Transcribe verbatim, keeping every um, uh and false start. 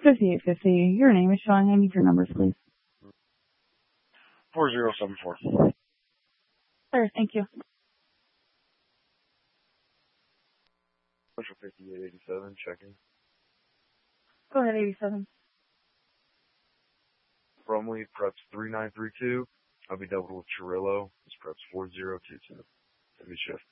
fifty-eight fifty. Your name is showing. I need your numbers, please. four zero seven four. Sir, thank you. Commercial fifty-eight eighty-seven, checking. Go ahead, eighty-seven. Brumley, Preps three nine three two. I'll be doubled with Chirillo. This Preps four zero two two. Heavy shift.